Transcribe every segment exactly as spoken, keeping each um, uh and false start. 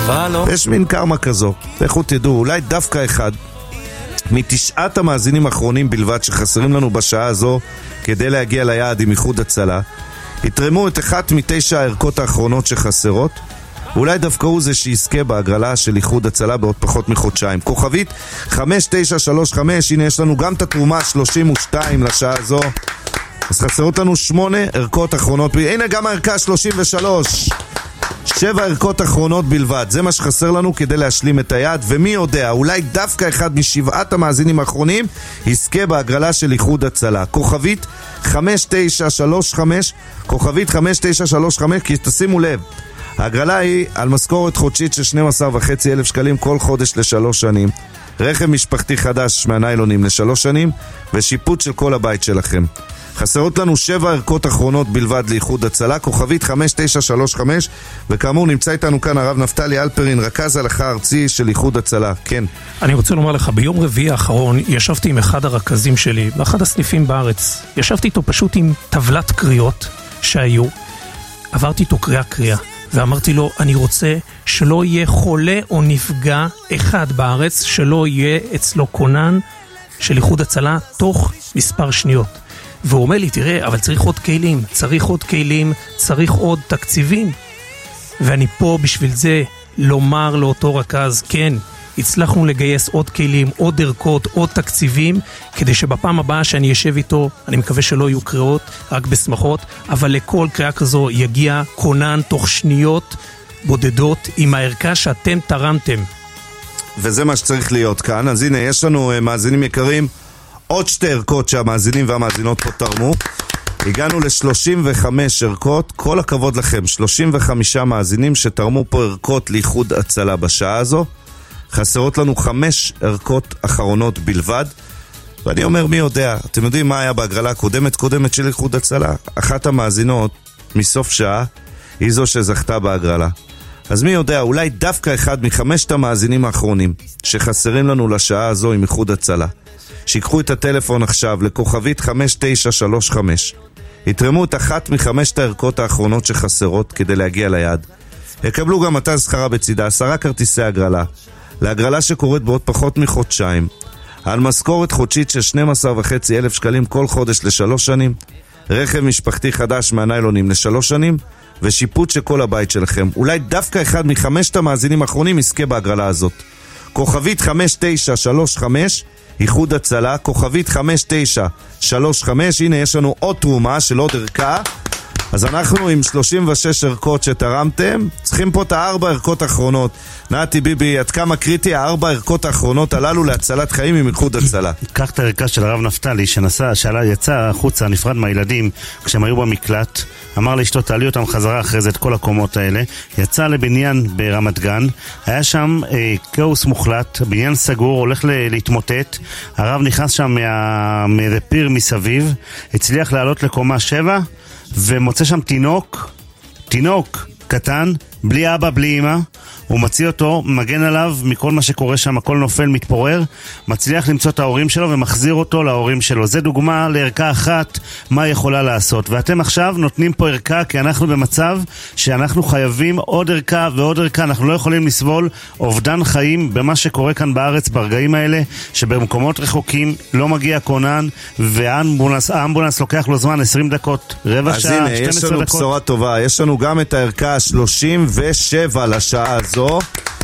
יש מין קרמה כזו. לכו תדעו, אולי דווקא אחד מתשעת המאזינים האחרונים בלבד שחסרים לנו בשעה הזו כדי להגיע ליעד עם איחוד הצלה, יתרמו את אחת מתשע הערכות האחרונות שחסרות. אולי דווקא הוא זה שיזכה בהגרלה של איחוד הצלה בעוד פחות מחודשיים. כוכבית חמש תשע שלוש חמש, הנה יש לנו גם את התרומה שלושים ושתיים לשעה הזו. אז חסרות לנו שמונה ערכות אחרונות. הנה גם הערכה שלושים ושלוש. שבע ערכות אחרונות בלבד. זה מה שחסר לנו כדי להשלים את היעד. ומי יודע, אולי דווקא אחד משבעת המאזינים האחרונים יזכה בהגרלה של איחוד הצלה. כוכבית חמש תשע שלוש חמש, כוכבית חמש תשע שלוש חמש, כי תשימו לב, ההגרלה היא על משכורת חודשית של שנים עשר וחצי אלף שקלים כל חודש לשלוש שנים, רכב משפחתי חדש מהניילונים לשלוש שנים, ושיפוט של כל הבית שלכם. חסרות לנו שבע ערכות אחרונות בלבד לאיחוד הצלה. כוכבית חמש תשע שלוש חמש, וכאמור נמצא איתנו כאן הרב נפתלי אלפרין, רכז הלכה ארצי של איחוד הצלה. כן. אני רוצה לומר לך, ביום רביעי האחרון ישבתי עם אחד הרכזים שלי באחד הסניפים בארץ. ישבתי איתו פשוט עם טבלת קריאות שהיו, עברתי איתו קריאה קריאה ואמרתי לו, אני רוצה שלא יהיה חולה או נפגע אחד בארץ שלא יהיה אצלו כונן של איחוד הצלה תוך מספר שניות. והוא אומר לי, תראה, אבל צריך עוד כלים, צריך עוד כלים, צריך עוד תקציבים. ואני פה בשביל זה לומר לאותו רכז, כן, הצלחנו לגייס עוד כלים, עוד ערכות, עוד תקציבים, כדי שבפעם הבאה שאני אשב איתו, אני מקווה שלא יהיו קריאות, רק בשמחות, אבל לכל קריאה כזו יגיע כונן תוך שניות בודדות עם הערכה שאתם תרמתם. וזה מה שצריך להיות כאן. אז הנה, יש לנו מאזינים יקרים, עוד שתי ערכות שהמאזינים והמאזינות פה תרמו. הגענו ל-שלושים וחמש ערכות. כל הכבוד לכם, שלושים וחמישה מאזינים שתרמו פה ערכות לאיחוד הצלה בשעה הזו. חסרות לנו חמש ערכות אחרונות בלבד. ואני אומר, מי יודע, אתם יודעים מה היה בהגרלה הקודמת קודמת של איחוד הצלה? אחת המאזינות מסוף שעה היא זו שזכתה בהגרלה. אז מי יודע, אולי דווקא אחד מחמשת המאזינים האחרונים שחסרים לנו לשעה הזו עם איחוד הצלה, שיקחו את הטלפון עכשיו לכוכבית חמש תשע שלוש חמש, יתרמו את אחת מחמשת הערכות האחרונות שחסרות כדי להגיע ליעד, יקבלו גם מתן שכרה בצידה, עשרה כרטיסי הגרלה להגרלה שקורית בעוד פחות מחודשיים, על משכורת חודשית של שנים עשר וחצי אלף שקלים כל חודש לשלוש שנים, רכב משפחתי חדש מהניילונים לשלוש שנים, ושיפוט של כל הבית שלכם. אולי דווקא אחד מחמשת המאזינים האחרונים יזכה בהגרלה הזאת. כוכבית חמש תשע שלוש חמש, איחוד הצלה, כוכבית חמש תשע שלוש חמש. הנה יש לנו עוד תרומה של עוד ערכה. אז אנחנו עם שלושים ושש ערכות שתרמתם, צריכים פה את הארבע ערכות האחרונות. נעתי ביבי, עד כמה קריטי הארבע ערכות האחרונות הללו להצלת חיים עם איחוד הצלה? קח את הערכה של הרב נפתלי שנסע, שעלה, יצא החוצה, נפרד מהילדים כשהם היו במקלט, אמר לאשתו תעלי אותם חזרה אחרי זה את כל הקומות האלה, יצא לבניין ברמת גן, היה שם אה, כאוס מוחלט, בניין סגור, הולך ל- להתמוטט, הרב נכנס שם מה... מאיזה פיר מסביב, הצליח לעלות לקומה שבע, ומוצא שם תינוק, תינוק קטן, בלי אבא, בלי אמא, הוא מציא אותו, מגן עליו מכל מה שקורה שם, הכל נופל, מתפורר, מצליח למצוא את ההורים שלו ומחזיר אותו להורים שלו. זה דוגמה לערכה אחת מה יכולה לעשות. ואתם עכשיו נותנים פה ערכה, כי אנחנו במצב שאנחנו חייבים עוד ערכה ועוד ערכה. אנחנו לא יכולים לסבול אובדן חיים במה שקורה כאן בארץ ברגעים האלה, שבמקומות רחוקים לא מגיע כונן, והאמבולנס האמבולנס לוקח לו זמן עשרים דקות, רבע שעה, שתים עשרה דקות. אז הנה, יש לנו בשורה טובה. יש לנו גם את הערכה שלושים ושבע לשעה הזו.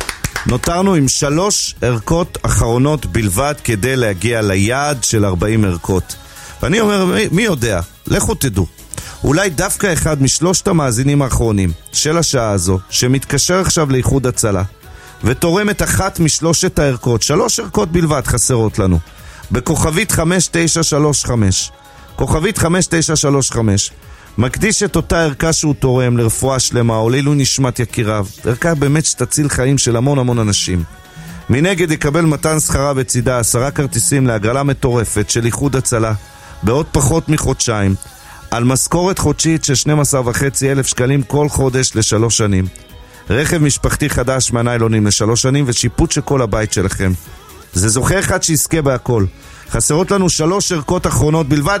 נותרנו עם שלוש ערכות אחרונות בלבד כדי להגיע ליעד של ארבעים ערכות. ואני אומר, מי, מי יודע? לכו תדעו. אולי דווקא אחד משלושת המאזינים האחרונים של השעה הזו, שמתקשר עכשיו לאיחוד הצלה, ותורם את אחת משלושת הערכות, שלוש ערכות בלבד חסרות לנו, בכוכבית חמש תשע שלוש חמש, כוכבית חמש תשע שלוש חמש, מקדיש את אותה ערכה שהוא תורם לרפואה שלמה או לעילוי נשמת יקיריו, ערכה באמת שתציל חיים של המון המון אנשים. מנגד יקבל מתן שכרה בצידה, עשרה כרטיסים להגרלה מטורפת של איחוד הצלה בעוד פחות מחודשיים, על משכורת חודשית של שנים עשר וחצי אלף שקלים כל חודש לשלוש שנים, רכב משפחתי חדש מהניילונים לשלוש שנים, ושיפוט של כל הבית שלכם. זה זוכה אחד שיזכה בהכל. חסרות לנו שלוש ערכות אחרונות בלבד.